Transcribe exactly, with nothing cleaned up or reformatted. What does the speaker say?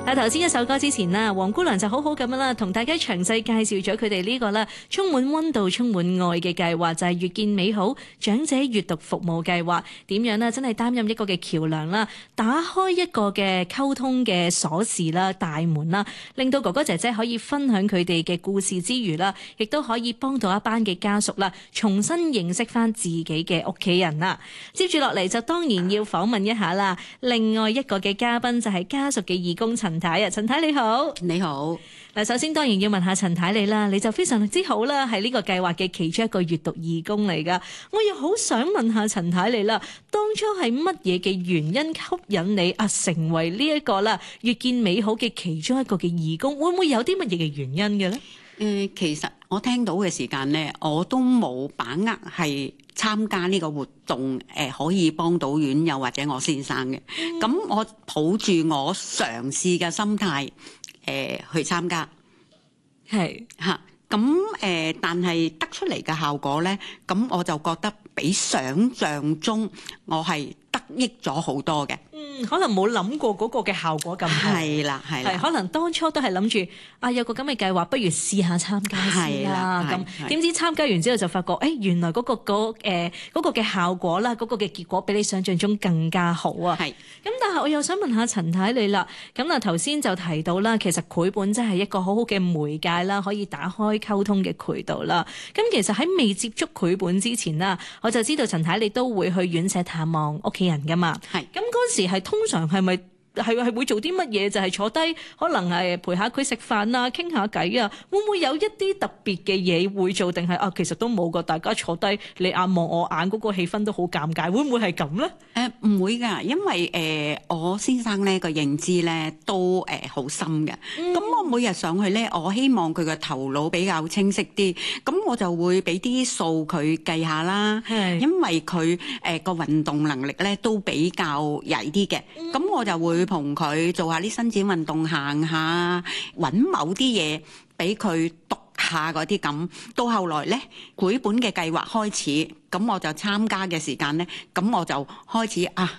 嗱，頭先一首歌之前啦，黃姑娘就好好咁樣啦，同大家詳細介紹咗佢哋呢個啦，充滿溫度、充滿愛嘅計劃，就係越見美好長者閱讀服務計劃。點樣呢？真係擔任一個嘅橋樑啦，打開一個嘅溝通嘅鎖匙啦、大門啦，令到哥哥姐姐可以分享佢哋嘅故事之餘啦，亦都可以幫到一班嘅家屬啦，重新認識翻自己嘅屋企人啦。接住落嚟就當然要訪問一下啦，另外一個嘅嘉賓就係家屬嘅義工陳太啊，陳太你好。 你好。 嗱，首先當然要問下陳太你啦，你就非常之好啦，係呢個計劃嘅其中一個閱讀義工嚟噶。我又好想問下陳太你啦，當初係乜嘢嘅原因吸引你啊，成為呢一個啦越見美好嘅其中一個嘅義工？會唔會有啲乜嘢嘅原因嘅咧？誒、 呃，其實我聽到嘅時間咧，我都冇把握係參加呢個活動，誒、呃、可以幫到院友或者我先生嘅。咁、嗯、我抱住我嘗試嘅心態，誒、呃、去參加，係嚇。咁誒、呃，但係得出嚟嘅效果咧，咁我就覺得比想像中我係得益咗好多嘅。 嗯，可能冇諗過嗰個嘅效果咁好。係啦，係啦。係可能當初都係諗住啊，有個咁嘅計劃，不如試下參加先啦。咁點知參加完之後就發覺，誒、欸、原來嗰、嗰個嗰誒嗰個嘅效果啦，嗰、嗰個嘅結果比你想象中更加好啊。係。咁但係我又想問下陳太你啦。咁啊頭先就提到啦，其實繪本真係一個好好嘅媒介啦，可以打開溝通嘅渠道啦。咁其實喺未接觸繪本之前啦，我就知道陳太你都會去院舍探望屋企人噶嘛。係。咁嗰時係通常係咪係係會做啲乜嘢？就係、是、坐低，可能係陪下佢食飯啊，傾下偈啊，會唔會有一啲特別嘅嘢會做？定係啊，其實都冇個，大家坐低你眼望我眼，嗰個氣氛都好尷尬，會唔會係咁咧？誒、呃， 唔會噶，因為誒、呃、我先生咧個認知咧都誒好、呃、深嘅。咁、嗯、我每日上去咧，我希望佢個頭腦比較清晰啲，咁我就會俾啲數佢計下啦。係，因為佢誒個運動能力咧都比較曳啲嘅，咁、嗯、我就會同佢做下啲伸展運動，行下，揾某啲嘢俾佢讀下嗰啲咁。到後來咧，繪本嘅計劃開始，咁我就參加嘅時間咧，咁我就開始啊